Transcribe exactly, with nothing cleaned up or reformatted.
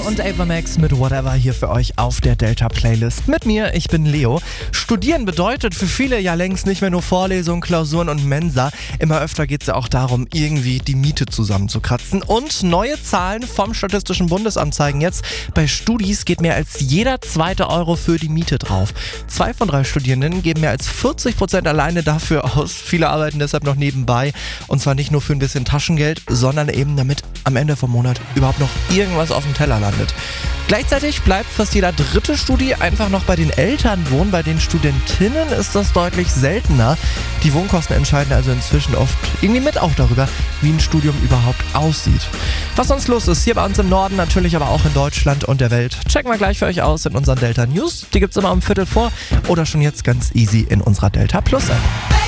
und Ava Max mit Whatever hier für euch auf der Delta Playlist. Mit mir, ich bin Leo. Studieren bedeutet für viele ja längst nicht mehr nur Vorlesungen, Klausuren und Mensa. Immer öfter geht es ja auch darum, irgendwie die Miete zusammenzukratzen. Und neue Zahlen vom Statistischen Bundesamt zeigen jetzt, bei Studis geht mehr als jeder zweite Euro für die Miete drauf. Zwei von drei Studierenden geben mehr als vierzig Prozent alleine dafür aus. Viele arbeiten deshalb noch nebenbei. Und zwar nicht nur für ein bisschen Taschengeld, sondern eben damit am Ende vom Monat überhaupt noch irgendwas auf dem Teller landet. Gleichzeitig bleibt fast jeder dritte Studi einfach noch bei den Eltern wohnen. Bei den Studentinnen ist das deutlich seltener. Die Wohnkosten entscheiden also inzwischen oft irgendwie mit auch darüber, wie ein Studium überhaupt aussieht. Was sonst los ist, hier bei uns im Norden, natürlich aber auch in Deutschland und der Welt, checken wir gleich für euch aus in unseren Delta News. Die gibt's immer um Viertel vor oder schon jetzt ganz easy in unserer Delta Plus App.